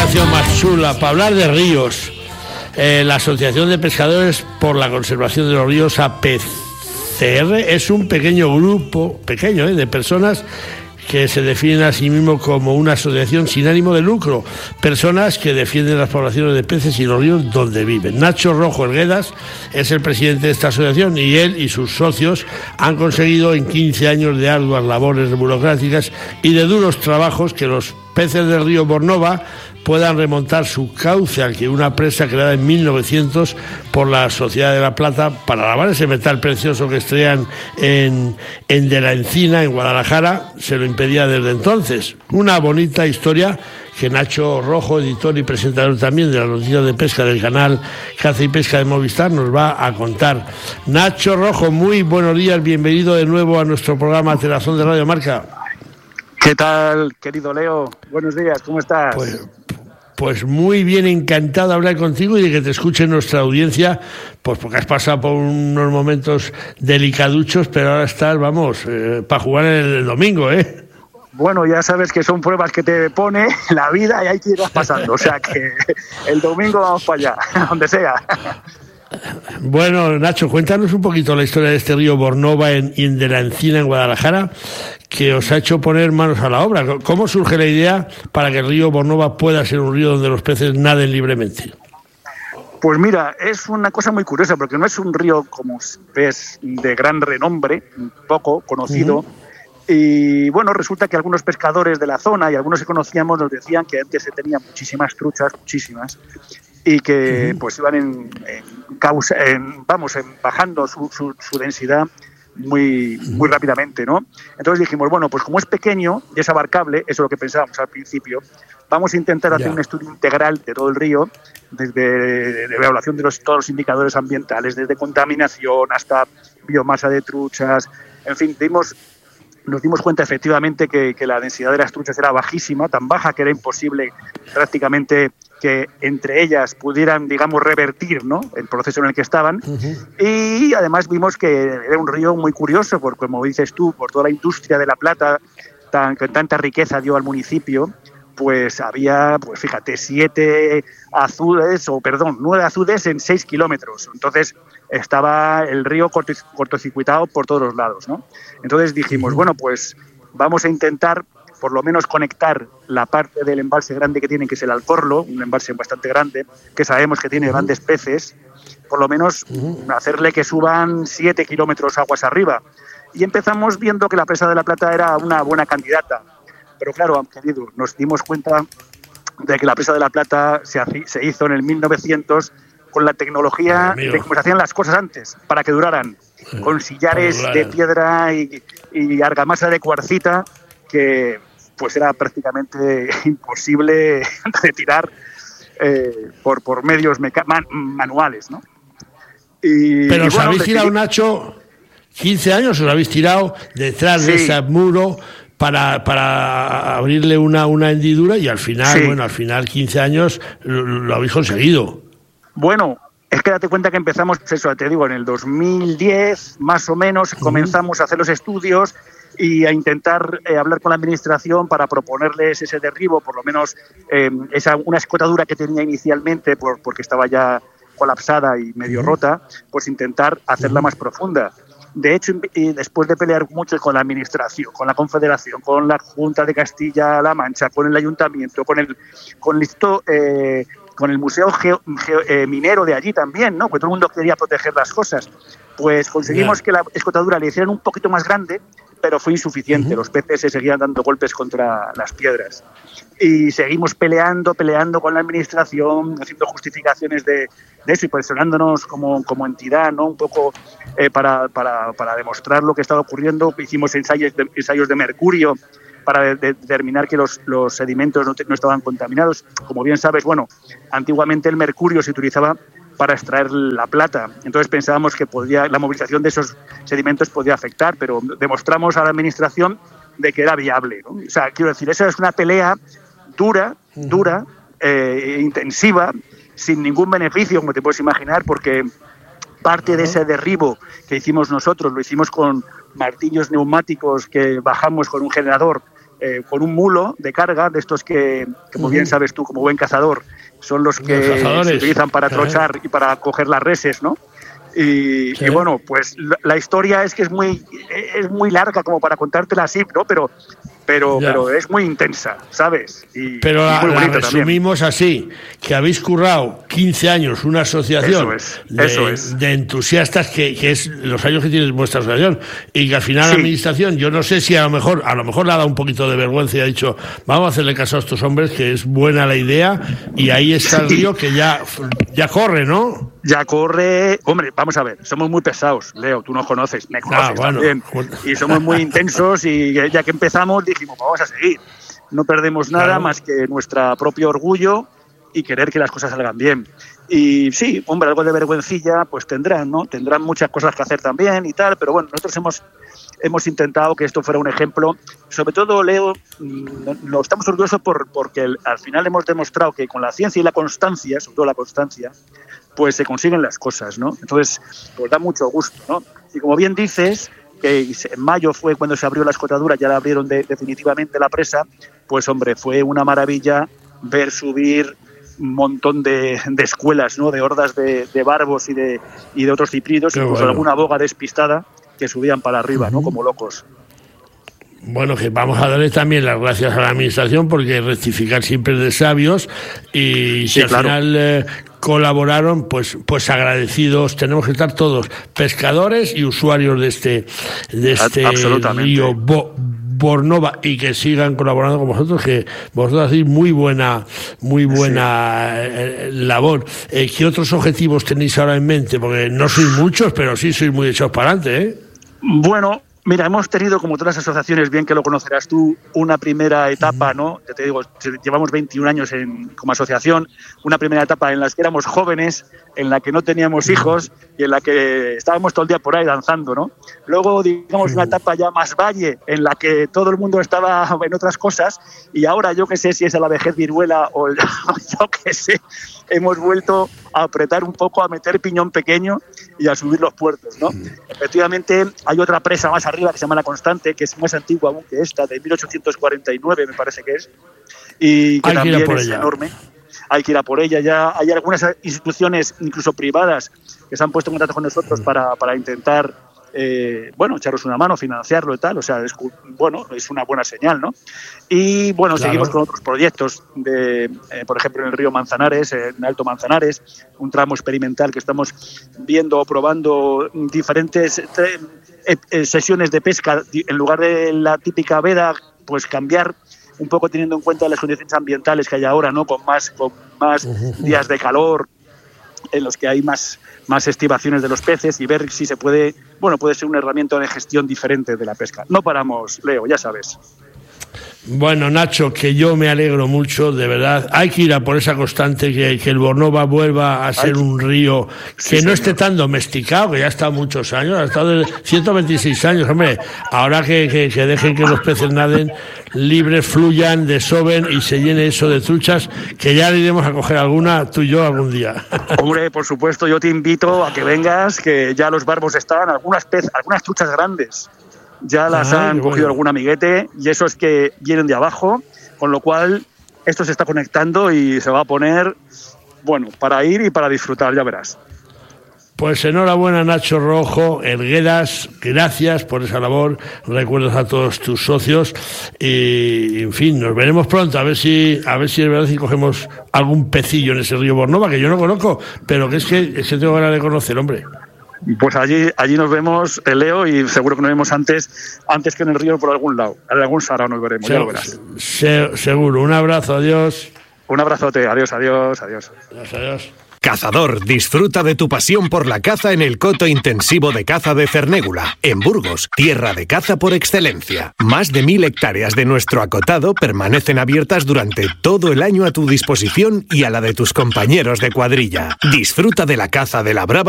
canción más chula para hablar de ríos. La Asociación de Pescadores por la Conservación de los Ríos, APCR, es un pequeño grupo, de personas que se definen a sí mismo como una asociación sin ánimo de lucro, personas que defienden las poblaciones de peces y los ríos donde viven. Nacho Rojo Elguedas es el presidente de esta asociación y él y sus socios han conseguido en 15 años de arduas labores burocráticas y de duros trabajos que los peces del río Bornova puedan remontar su cauce al que una presa creada en 1900 por la Sociedad de La Plata para lavar ese metal precioso que extraían en De la Encina, en Guadalajara, se lo impedía desde entonces. Una bonita historia que Nacho Rojo, editor y presentador también de las noticias de pesca del canal Caza y Pesca de Movistar, nos va a contar. Nacho Rojo, muy buenos días, bienvenido de nuevo a nuestro programa Telazón de Radio Marca. ¿Qué tal, querido Leo? Buenos días, ¿cómo estás? Pues muy bien, encantado de hablar contigo y de que te escuche nuestra audiencia, pues porque has pasado por unos momentos delicaduchos, pero ahora estás, para jugar el domingo, ¿eh? Bueno, ya sabes que son pruebas que te pone la vida y hay que irlas pasando, o sea que el domingo vamos para allá, donde sea. Bueno, Nacho, cuéntanos un poquito la historia de este río Bornova en De la Encina, en Guadalajara, que os ha hecho poner manos a la obra. ¿Cómo surge la idea para que el río Bornova pueda ser un río donde los peces naden libremente? Pues mira, es una cosa muy curiosa, porque no es un río, como ves, de gran renombre, poco conocido. Y bueno, resulta que algunos pescadores de la zona y algunos que conocíamos nos decían que antes se tenían muchísimas truchas, y que pues iban bajando su densidad muy rápidamente, ¿no? Entonces dijimos, bueno, pues como es pequeño y es abarcable, eso es lo que pensábamos al principio, vamos a intentar hacer un estudio integral de todo el río, desde evaluación de todos los indicadores ambientales, desde contaminación hasta biomasa de truchas, en fin, nos dimos cuenta efectivamente que la densidad de las truchas era bajísima, tan baja que era imposible prácticamente que entre ellas pudieran, digamos, revertir, ¿no?, el proceso en el que estaban. Y además vimos que era un río muy curioso, porque como dices tú, por toda la industria de La Plata, que tanta riqueza dio al municipio, pues había, pues fíjate, 9 azudes en 6 kilómetros. Entonces estaba el río cortocircuitado por todos los lados, ¿no? Entonces dijimos, bueno, pues vamos a intentar por lo menos conectar la parte del embalse grande que tienen, que es el Alcorlo, un embalse bastante grande, que sabemos que tiene grandes peces, por lo menos hacerle que suban 7 kilómetros aguas arriba. Y empezamos viendo que la presa de La Plata era una buena candidata. Pero claro, querido, nos dimos cuenta de que la presa de La Plata se hizo en el 1900 con la tecnología de cómo se hacían las cosas antes, para que duraran, con sillares de piedra y argamasa de cuarcita, que pues era prácticamente imposible retirar por medios manuales, ¿no? Pero os habéis tirado, Nacho, 15 años os habéis tirado detrás de ese muro para abrirle una hendidura y al final 15 años lo habéis conseguido. Bueno, es que date cuenta que empezamos, eso te digo, en el 2010 más o menos, comenzamos a hacer los estudios y a intentar hablar con la administración para proponerles ese derribo, por lo menos una escotadura que tenía inicialmente porque estaba ya colapsada y medio rota, pues intentar hacerla más profunda. De hecho, y después de pelear mucho con la administración, con la Confederación, con la Junta de Castilla-La Mancha, con el Ayuntamiento, con el Museo Minero de allí también, ¿no? Porque todo el mundo quería proteger las cosas. Pues conseguimos que la escotadura le hicieran un poquito más grande, pero fue insuficiente. Los peces se seguían dando golpes contra las piedras. Y seguimos peleando con la administración, haciendo justificaciones de eso y presionándonos como entidad, ¿no? Un poco para demostrar lo que estaba ocurriendo. Hicimos ensayos de mercurio para determinar que los sedimentos no estaban contaminados. Como bien sabes, bueno, antiguamente el mercurio se utilizaba para extraer la plata. Entonces pensábamos que la movilización de esos sedimentos podía afectar, pero demostramos a la administración de que era viable, ¿no? O sea, quiero decir, esa es una pelea dura, intensiva, sin ningún beneficio, como te puedes imaginar, porque parte de ese derribo que hicimos nosotros, lo hicimos con martillos neumáticos que bajamos con un generador con un mulo de carga, de estos que, como bien sabes tú, como buen cazador, son los que se utilizan para trochar y para coger las reses, ¿no? Y bueno, pues la historia es que es muy larga como para contártela así, ¿no? Pero es muy intensa, ¿sabes? Pero la resumimos también así, que habéis currado 15 años una asociación de entusiastas, que es los años que tiene vuestra asociación, y que al final la administración, yo no sé si a lo mejor le ha dado un poquito de vergüenza y ha dicho, vamos a hacerle caso a estos hombres, que es buena la idea, y ahí está el río que ya corre, ¿no? Ya corre. Hombre, vamos a ver, somos muy pesados, Leo, tú nos conoces, me conoces también, y somos muy intensos, y ya que empezamos dijimos, vamos a seguir, no perdemos nada más que nuestro propio orgullo y querer que las cosas salgan bien. Y sí, hombre, algo de vergüencilla pues tendrán, ¿no? Tendrán muchas cosas que hacer también y tal, pero bueno, nosotros hemos intentado que esto fuera un ejemplo. Sobre todo, Leo, lo estamos orgullosos porque al final hemos demostrado que con la ciencia y la constancia, sobre todo la constancia, pues se consiguen las cosas, ¿no? Entonces, pues da mucho gusto, ¿no? Y como bien dices, que en mayo fue cuando se abrió la escotadura, ya la abrieron definitivamente la presa, pues hombre, fue una maravilla ver subir un montón de escuelas, ¿no? De hordas de barbos y de otros ciprídeos, incluso alguna boga despistada que subían para arriba, ¿no? Como locos. Bueno, que vamos a darle también las gracias a la administración, porque rectificar siempre es de sabios, y si al final colaboraron, pues agradecidos tenemos que estar todos, pescadores y usuarios de este río Bornova, y que sigan colaborando con vosotros, que vosotros hacéis muy buena labor. ¿Qué otros objetivos tenéis ahora en mente? Porque no sois muchos, pero sí sois muy echados para adelante, ¿eh? Bueno, mira, hemos tenido, como todas las asociaciones, bien que lo conocerás tú, una primera etapa, ¿no? Ya te digo, llevamos 21 años como asociación, una primera etapa en la que éramos jóvenes, en la que no teníamos hijos y en la que estábamos todo el día por ahí danzando, ¿no? Luego, digamos, una etapa ya más valle, en la que todo el mundo estaba en otras cosas, y ahora yo que sé si es a la vejez viruela o yo que sé, hemos vuelto a apretar un poco, a meter piñón pequeño y a subir los puertos, ¿no? Efectivamente, hay otra presa más arriba que se llama La Constante, que es más antigua aún que esta, de 1849 me parece que es, y que también es enorme. Hay que ir a por ella. Ya hay algunas instituciones, incluso privadas, que se han puesto en contacto con nosotros para intentar, echaros una mano, financiarlo y tal. O sea, es una buena señal, ¿no? Y bueno, seguimos con otros proyectos, por ejemplo, en el río Manzanares, en Alto Manzanares, un tramo experimental que estamos viendo, probando diferentes sesiones de pesca. En lugar de la típica veda, pues cambiar un poco teniendo en cuenta las condiciones ambientales que hay ahora, ¿no? Con más días de calor, en los que hay más estivaciones de los peces, y ver si se puede ser una herramienta de gestión diferente de la pesca. No paramos, Leo, ya sabes. Bueno, Nacho, que yo me alegro mucho, de verdad. Hay que ir a por esa constante, que el Bornova vuelva a ser un río que no esté tan domesticado, que ya ha estado muchos años, ha estado 126 años, hombre. Ahora que dejen que los peces naden libres, fluyan, desoven y se llene eso de truchas, que ya le iremos a coger alguna, tú y yo, algún día. Hombre, por supuesto, yo te invito a que vengas, que ya los barbos están, algunas truchas grandes. Ya las han cogido algún amiguete, y eso es que vienen de abajo, con lo cual esto se está conectando y se va a poner, para ir y para disfrutar, ya verás. Pues enhorabuena, Nacho Rojo, Elguedas, gracias por esa labor, recuerdos a todos tus socios, y en fin, nos veremos pronto, a ver si es verdad si cogemos algún pecillo en ese río Bornova, que yo no conozco, pero que es que tengo ganas de conocer, hombre. Pues allí nos vemos, Leo, y seguro que nos vemos antes que en el río por algún lado. En algún sarao nos veremos, ya lo verás. Seguro. Un abrazo, adiós. Un abrazote, adiós. Adiós. Cazador, disfruta de tu pasión por la caza en el coto intensivo de caza de Cernégula, en Burgos, tierra de caza por excelencia. Más de 1000 hectáreas de nuestro acotado permanecen abiertas durante todo el año a tu disposición y a la de tus compañeros de cuadrilla. Disfruta de la caza de la brava